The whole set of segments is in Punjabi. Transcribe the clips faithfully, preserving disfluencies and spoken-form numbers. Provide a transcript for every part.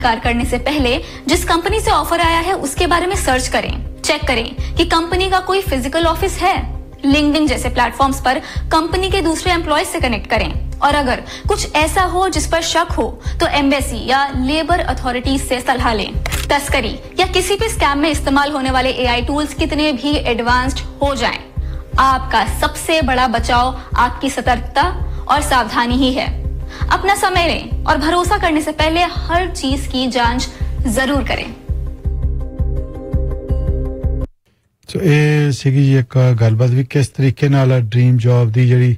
कार करने से पहले जिस कंपनी से ऑफर आया है उसके बारे में सर्च करें, चेक करें कि कंपनी का कोई फिजिकल ऑफिस है। लिंक्डइन जैसे प्लेटफॉर्म्स पर कंपनी के दूसरे एम्प्लॉयज से कनेक्ट करें और अगर कुछ ऐसा हो जिस पर शक हो तो एम्बेसी या लेबर अथॉरिटीज से सलाह लें। तस्करी या किसी भी स्कैम में इस्तेमाल होने वाले एआई टूल्स कितने भी एडवांस्ड हो जाएं, आपका सबसे बड़ा बचाव आपकी सतर्कता और सावधानी ही है। अपना समय लें और भरोसा करने से पहले हर चीज की जांच जरूर करें। ਸੋ ਇਹ ਸੀਗੀ ਜੀ ਇੱਕ ਗੱਲਬਾਤ ਵੀ ਕਿਸ ਤਰੀਕੇ ਨਾਲ ਡ੍ਰੀਮ ਜੌਬ ਦੀ ਜਿਹੜੀ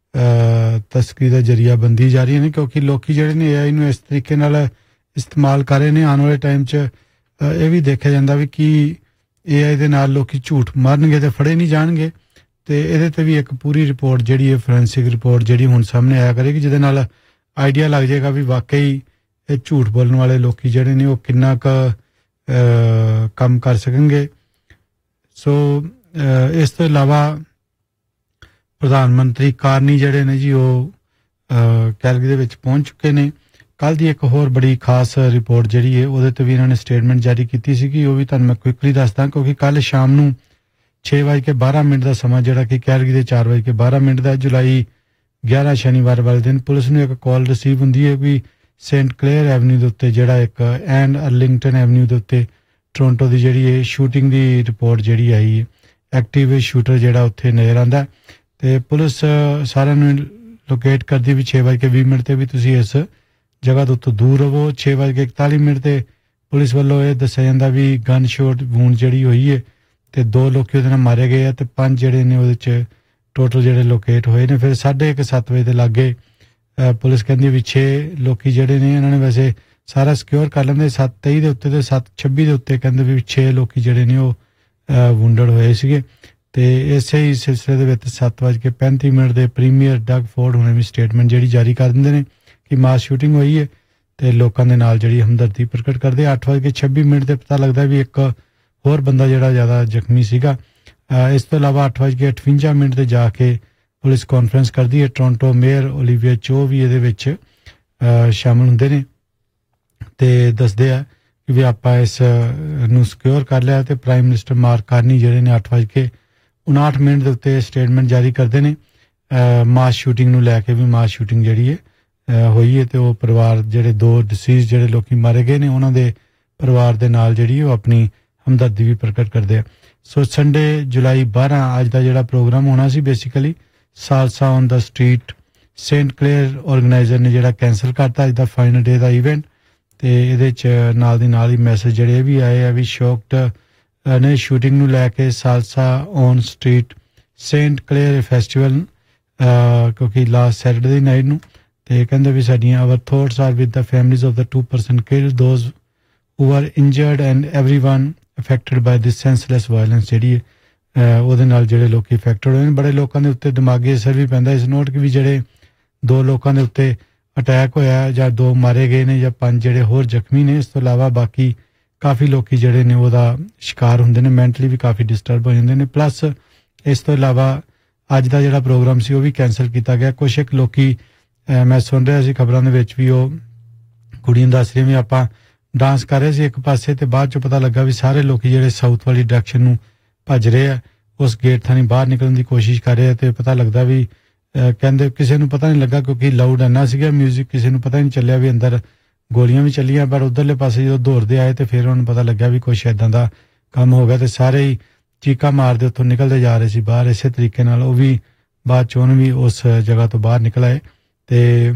ਤਸਕਰੀ ਦਾ ਜਰੀਆ ਬੰਦੀ ਜਾ ਰਹੀ ਹੈ ਨੇ, ਕਿਉਂਕਿ ਲੋਕੀ ਜਿਹੜੇ ਨੇ ਏਆਈ ਨੂੰ ਇਸ ਤਰੀਕੇ ਨਾਲ ਇਸਤੇਮਾਲ ਕਰ ਰਹੇ ਨੇ। ਆਉਣ ਵਾਲੇ ਟਾਈਮ 'ਚ ਇਹ ਵੀ ਦੇਖਿਆ ਜਾਂਦਾ ਵੀ ਕਿ ਏਆਈ ਦੇ ਨਾਲ ਲੋਕੀ ਝੂਠ ਮਾਰਨਗੇ ਤੇ ਫੜੇ ਨਹੀਂ ਜਾਣਗੇ। ਤੇ ਇਹਦੇ ਤੇ ਵੀ ਇੱਕ ਪੂਰੀ ਰਿਪੋਰਟ ਜਿਹੜੀ ਹੈ ਫੋਰੈਂਸਿਕ ਰਿਪੋਰਟ ਜਿਹੜੀ ਹੁਣ ਸਾਹਮਣੇ ਆਇਆ ਕਰੇਗੀ, ਜਿਹਦੇ ਨਾਲ ਆਈਡੀਆ ਲੱਗ ਜਾਏਗਾ ਵੀ ਵਾਕਈ ਇਹ ਝੂਠ ਬੋਲਣ ਵਾਲੇ ਲੋਕੀ ਜਿਹੜੇ ਨੇ ਉਹ ਕਿੰਨਾ ਕੁ ਕੰਮ ਕਰ ਸਕਣਗੇ। ਸੋ ਇਸ ਤੋਂ ਇਲਾਵਾ ਪ੍ਰਧਾਨ ਮੰਤਰੀ ਕਾਰਨੀ ਜਿਹੜੇ ਨੇ ਜੀ ਉਹ ਕੈਲਗਰੀ ਦੇ ਵਿੱਚ ਪਹੁੰਚ ਚੁੱਕੇ ਨੇ। ਕੱਲ੍ਹ ਦੀ ਇੱਕ ਹੋਰ ਬੜੀ ਖਾਸ ਰਿਪੋਰਟ ਜਿਹੜੀ ਹੈ ਉਹਦੇ 'ਤੇ ਵੀ ਇਹਨਾਂ ਨੇ ਸਟੇਟਮੈਂਟ ਜਾਰੀ ਕੀਤੀ ਸੀ ਕਿ ਉਹ ਵੀ ਤੁਹਾਨੂੰ ਮੈਂ ਕੁਇਕਲੀ ਦੱਸਦਾ, ਕਿਉਂਕਿ ਕੱਲ੍ਹ ਸ਼ਾਮ ਨੂੰ ਛੇ ਵੱਜ ਕੇ ਬਾਰਾਂ ਮਿੰਟ ਦਾ ਸਮਾਂ ਜਿਹੜਾ ਕਿ ਕੈਲਗਰੀ ਦੇ ਚਾਰ ਵੱਜ ਕੇ ਬਾਰਾਂ ਮਿੰਟ ਦਾ ਜੁਲਾਈ ਗਿਆਰਾਂ ਸ਼ਨੀਵਾਰ ਵਾਲੇ ਦਿਨ ਪੁਲਿਸ ਨੂੰ ਇੱਕ ਕਾਲ ਰਿਸੀਵ ਹੁੰਦੀ ਹੈ ਵੀ ਸੇਂਟ ਕਲੇਅਰ ਐਵਨਿਊ ਦੇ ਉੱਤੇ ਜਿਹੜਾ ਇੱਕ ਐਂਡ ਅਰਲਿੰਗਟਨ ਐਵਨਿਊ ਦੇ ਉੱਤੇ ਟੋਰਾਂਟੋ ਦੀ ਜਿਹੜੀ ਇਹ ਸ਼ੂਟਿੰਗ ਦੀ ਰਿਪੋਰਟ ਜਿਹੜੀ ਆਈ ਹੈ, ਐਕਟਿਵ ਸ਼ੂਟਰ ਜਿਹੜਾ ਉੱਥੇ ਨਜ਼ਰ ਆਉਂਦਾ। ਅਤੇ ਪੁਲਿਸ ਸਾਰਿਆਂ ਨੂੰ ਲੋਕੇਟ ਕਰਦੀ ਵੀ ਛੇ ਵੱਜ ਕੇ ਵੀਹ ਮਿੰਟ 'ਤੇ ਵੀ ਤੁਸੀਂ ਇਸ ਜਗ੍ਹਾ ਤੋਂ ਉੱਤੋਂ ਦੂਰ ਰਵੋ। ਛੇ ਵੱਜ ਕੇ ਇਕਤਾਲੀ ਮਿੰਟ 'ਤੇ ਪੁਲਿਸ ਵੱਲੋਂ ਇਹ ਦੱਸਿਆ ਜਾਂਦਾ ਵੀ ਗਨ ਸ਼ੋਟ ਵੂੰਡ ਜਿਹੜੀ ਹੋਈ ਹੈ ਅਤੇ ਦੋ ਲੋਕ ਉਹਦੇ ਨਾਲ ਮਾਰੇ ਗਏ ਆ ਅਤੇ ਪੰਜ ਜਿਹੜੇ ਨੇ ਉਹਦੇ 'ਚ ਟੋਟਲ ਜਿਹੜੇ ਲੋਕੇਟ ਹੋਏ ਨੇ। ਫਿਰ ਸਾਢੇ ਇੱਕ ਸੱਤ ਵਜੇ ਦੇ ਲਾਗੇ ਪੁਲਿਸ ਕਹਿੰਦੀ ਵੀ ਛੇ ਲੋਕੀ ਜਿਹੜੇ ਨੇ ਇਹਨਾਂ ਨੇ ਵੈਸੇ ਸਾਰਾ ਸਿਕਿਉਰ ਕਰ ਲੈਂਦੇ, ਸੱਤ ਤੇਈ ਦੇ ਉੱਤੇ ਅਤੇ ਸੱਤ ਛੱਬੀ ਦੇ ਉੱਤੇ ਕਹਿੰਦੇ ਵੀ ਛੇ ਲੋਕੀ ਜਿਹੜੇ ਨੇ ਉਹ ਵੂੰਡਡ ਹੋਏ ਸੀਗੇ। ਅਤੇ ਇਸੇ ਹੀ ਸਿਲਸਿਲੇ ਦੇ ਵਿੱਚ ਸੱਤ ਵੱਜ ਕੇ ਪੈਂਤੀ ਮਿੰਟ ਦੇ ਪ੍ਰੀਮੀਅਰ ਡਗ ਫੋਰਡ ਹੁਣੇ ਵੀ ਸਟੇਟਮੈਂਟ ਜਿਹੜੀ ਜਾਰੀ ਕਰ ਦਿੰਦੇ ਨੇ ਕਿ ਮਾਸ ਸ਼ੂਟਿੰਗ ਹੋਈ ਹੈ ਅਤੇ ਲੋਕਾਂ ਦੇ ਨਾਲ ਜਿਹੜੀ ਹਮਦਰਦੀ ਪ੍ਰਗਟ ਕਰਦੇ। ਅੱਠ ਵੱਜ ਕੇ ਛੱਬੀ ਮਿੰਟ 'ਤੇ ਪਤਾ ਲੱਗਦਾ ਵੀ ਇੱਕ ਹੋਰ ਬੰਦਾ ਜਿਹੜਾ ਜ਼ਿਆਦਾ ਜ਼ਖਮੀ ਸੀਗਾ। ਇਸ ਤੋਂ ਇਲਾਵਾ ਅੱਠ ਵੱਜ ਕੇ ਅਠਵੰਜਾ ਮਿੰਟ 'ਤੇ ਜਾ ਕੇ ਪੁਲਿਸ ਕਾਨਫਰੰਸ ਕਰਦੀ ਹੈ। ਟੋਰਾਂਟੋ ਮੇਅਰ ਓਲੀਵੀਆ ਚੋ ਵੀ ਇਹਦੇ ਵਿੱਚ ਸ਼ਾਮਲ ਹੁੰਦੇ ਨੇ ਅਤੇ ਦੱਸਦੇ ਆ ਕਿ ਵੀ ਆਪਾਂ ਇਸ ਨੂੰ ਸਿਕਿਉਰ ਕਰ ਲਿਆ। ਅਤੇ ਪ੍ਰਾਈਮ ਮਿਨਿਸਟਰ ਮਾਰਕ ਕਾਰਨੀ ਜਿਹੜੇ ਨੇ ਅੱਠ ਵੱਜ ਕੇ ਉਣਾਹਠ ਮਿੰਟ ਦੇ ਉੱਤੇ ਸਟੇਟਮੈਂਟ ਜਾਰੀ ਕਰਦੇ ਨੇ ਮਾਸ ਸ਼ੂਟਿੰਗ ਨੂੰ ਲੈ ਕੇ ਵੀ ਮਾਸ ਸ਼ੂਟਿੰਗ ਜਿਹੜੀ ਹੈ ਹੋਈ ਹੈ ਅਤੇ ਉਹ ਪਰਿਵਾਰ ਜਿਹੜੇ ਦੋ ਡਿਸੀਜ਼ ਜਿਹੜੇ ਲੋਕੀ ਮਾਰੇ ਗਏ ਨੇ ਉਹਨਾਂ ਦੇ ਪਰਿਵਾਰ ਦੇ ਨਾਲ ਜਿਹੜੀ ਉਹ ਆਪਣੀ ਹਮਦਰਦੀ ਵੀ ਪ੍ਰਗਟ ਕਰਦੇ ਆ। ਸੋ ਸੰਡੇ ਜੁਲਾਈ ਬਾਰਾਂ ਅੱਜ ਦਾ ਜਿਹੜਾ ਪ੍ਰੋਗਰਾਮ ਹੋਣਾ ਸੀ basically salsa on the street Saint Clair ਔਰਗੇਨਾਈਜ਼ਰ ਨੇ ਜਿਹੜਾ ਕੈਂਸਲ ਕਰਤਾ ਅੱਜ ਦਾ ਫਾਈਨਲ ਡੇ ਦਾ ਇਵੈਂਟ। ਅਤੇ ਇਹਦੇ 'ਚ ਨਾਲ ਦੀ ਨਾਲ ਹੀ ਮੈਸੇਜ ਜਿਹੜੇ ਵੀ ਆਏ ਆ ਵੀ ਸ਼ੌਕਡ ਨੇ ਸ਼ੂਟਿੰਗ ਨੂੰ ਲੈ ਕੇ salsa on street Saint Clair festival ਕਿਉਂਕਿ ਲਾਸਟ ਸੈਟਰਡੇ ਨਾਈਟ ਨੂੰ। ਅਤੇ ਕਹਿੰਦੇ ਵੀ ਸਾਡੀਆਂ hour thoughts are with the families of the to person killed those who are injured and every one affected bye this ਸੈਂਸਲੈਸ violence ਜਿਹੜੀ ਹੈ ਉਹਦੇ ਨਾਲ ਜਿਹੜੇ ਲੋਕ ਇਫੈਕਟਡ ਹੋਏ ਨੇ। ਬੜੇ ਲੋਕਾਂ ਦੇ ਉੱਤੇ ਦਿਮਾਗੀ ਅਸਰ ਵੀ ਪੈਂਦਾ। ਇਸ ਨੋਟ ਕਿ ਵੀ ਜਿਹੜੇ ਦੋ ਲੋਕਾਂ ਦੇ ਉੱਤੇ ਅਟੈਕ ਹੋਇਆ ਜਾਂ ਦੋ ਮਾਰੇ ਗਏ ਨੇ ਜਾਂ ਪੰਜ ਜਿਹੜੇ ਹੋਰ ਜ਼ਖਮੀ ਨੇ। ਇਸ ਤੋਂ ਇਲਾਵਾ ਬਾਕੀ ਕਾਫੀ ਲੋਕੀ ਜਿਹੜੇ ਨੇ ਉਹਦਾ ਸ਼ਿਕਾਰ ਹੁੰਦੇ ਨੇ, ਮੈਂਟਲੀ ਵੀ ਕਾਫੀ ਡਿਸਟਰਬ ਹੋ ਜਾਂਦੇ ਨੇ। ਪਲੱਸ ਇਸ ਤੋਂ ਇਲਾਵਾ ਅੱਜ ਦਾ ਜਿਹੜਾ ਪ੍ਰੋਗਰਾਮ ਸੀ ਉਹ ਵੀ ਕੈਂਸਲ ਕੀਤਾ ਗਿਆ। ਕੁਛ ਇੱਕ ਲੋਕੀ ਮੈਂ ਸੁਣ ਰਿਹਾ ਸੀ ਖਬਰਾਂ ਦੇ ਵਿੱਚ ਵੀ ਉਹ ਕੁੜੀਆਂ ਦੱਸ ਰਹੀਆਂ ਵੀ ਆਪਾਂ ਡਾਂਸ ਕਰ ਰਹੇ ਸੀ ਇੱਕ ਪਾਸੇ ਅਤੇ ਬਾਅਦ 'ਚੋਂ ਪਤਾ ਲੱਗਾ ਵੀ ਸਾਰੇ ਲੋਕੀ ਜਿਹੜੇ ਸਾਊਥ ਵਾਲੀ ਡਾਇਰੈਕਸ਼ਨ ਨੂੰ ਭੱਜ ਰਹੇ ਆ, ਉਸ ਗੇਟ ਥਾਣੀ ਬਾਹਰ ਨਿਕਲਣ ਦੀ ਕੋਸ਼ਿਸ਼ ਕਰ ਰਹੇ ਆ। ਅਤੇ ਪਤਾ ਲੱਗਦਾ ਵੀ ਕਹਿੰਦੇ ਕਿਸੇ ਨੂੰ ਪਤਾ ਨਹੀਂ ਲੱਗਾ ਕਿਉਂਕਿ ਲਾਊਡ ਇੰਨਾ ਸੀਗਾ ਮਿਊਜ਼ਿਕ, ਕਿਸੇ ਨੂੰ ਪਤਾ ਨਹੀਂ ਚੱਲਿਆ ਵੀ ਅੰਦਰ ਗੋਲੀਆਂ ਵੀ ਚੱਲੀਆਂ। ਪਰ ਉੱਧਰਲੇ ਪਾਸੇ ਜਦੋਂ ਦੌੜਦੇ ਆਏ ਅਤੇ ਫਿਰ ਉਹਨਾਂ ਨੂੰ ਪਤਾ ਲੱਗਿਆ ਵੀ ਕੁਛ ਇੱਦਾਂ ਦਾ ਕੰਮ ਹੋ ਗਿਆ ਅਤੇ ਸਾਰੇ ਹੀ ਚੀਕਾਂ ਮਾਰਦੇ ਉੱਥੋਂ ਨਿਕਲਦੇ ਜਾ ਰਹੇ ਸੀ ਬਾਹਰ। ਇਸੇ ਤਰੀਕੇ ਨਾਲ ਉਹ ਵੀ ਬਾਅਦ 'ਚ ਉਹਨੂੰ ਵੀ ਉਸ ਜਗ੍ਹਾ ਤੋਂ ਬਾਹਰ ਨਿਕਲ ਆਏ। ਅਤੇ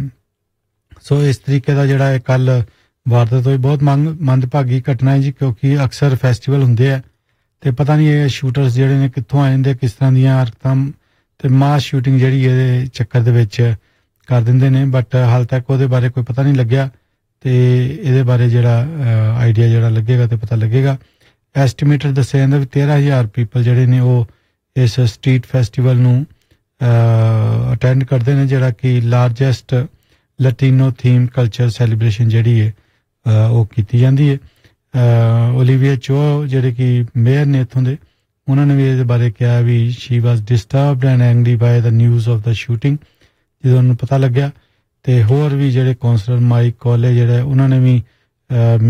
ਸੋ ਇਸ ਤਰੀਕੇ ਦਾ ਜਿਹੜਾ ਇਹ ਕੱਲ੍ਹ ਵਾਰਦਾਤ ਹੋਈ ਬਹੁਤ ਮੰਗ ਮੰਦਭਾਗੀ ਘਟਨਾ ਹੈ ਜੀ, ਕਿਉਂਕਿ ਅਕਸਰ ਫੈਸਟੀਵਲ ਹੁੰਦੇ ਆ ਅਤੇ ਪਤਾ ਨਹੀਂ ਇਹ ਸ਼ੂਟਰਸ ਜਿਹੜੇ ਨੇ ਕਿੱਥੋਂ ਆ ਜਾਂਦੇ, ਕਿਸ ਤਰ੍ਹਾਂ ਦੀਆਂ ਹਰਕਤਾਂ ਅਤੇ ਮਾਸ ਸ਼ੂਟਿੰਗ ਜਿਹੜੀ ਇਹਦੇ ਚੱਕਰ ਦੇ ਵਿੱਚ ਕਰ ਦਿੰਦੇ ਨੇ। ਬਟ ਹਾਲ ਤੱਕ ਉਹਦੇ ਬਾਰੇ ਕੋਈ ਪਤਾ ਨਹੀਂ ਲੱਗਿਆ ਅਤੇ ਇਹਦੇ ਬਾਰੇ ਜਿਹੜਾ ਆਈਡੀਆ ਜਿਹੜਾ ਲੱਗੇਗਾ ਅਤੇ ਪਤਾ ਲੱਗੇਗਾ। ਐਸਟੀਮੇਟਡ ਦੱਸਿਆ ਜਾਂਦਾ ਵੀ ਤੇਰ੍ਹਾਂ ਹਜ਼ਾਰ ਪੀਪਲ ਜਿਹੜੇ ਨੇ ਉਹ ਇਸ ਸਟਰੀਟ ਫੈਸਟੀਵਲ ਨੂੰ ਅਟੈਂਡ ਕਰਦੇ ਨੇ, ਜਿਹੜਾ ਕਿ ਲਾਰਜੈਸਟ ਲੈਟੀਨੋ ਥੀਮ ਕਲਚਰ ਸੈਲੀਬ੍ਰੇਸ਼ਨ ਜਿਹੜੀ ਹੈ ਉਹ ਕੀਤੀ ਜਾਂਦੀ ਹੈ। ਓਲੀਵੀਆ ਚੋ ਜਿਹੜੇ ਕਿ ਮੇਅਰ ਨੇ ਇੱਥੋਂ ਦੇ, ਉਹਨਾਂ ਨੇ ਵੀ ਇਹਦੇ ਬਾਰੇ ਕਿਹਾ ਵੀ ਸ਼ੀ ਵਾਜ਼ disturbed and angry bye the news of the shooting ਜਦੋਂ ਉਹਨੂੰ ਪਤਾ ਲੱਗਿਆ। ਅਤੇ ਹੋਰ ਵੀ ਜਿਹੜੇ ਕੌਂਸਲਰ ਮਾਈਕ ਕੋਲੇ ਜਿਹੜੇ ਉਹਨਾਂ ਨੇ ਵੀ ਅਹ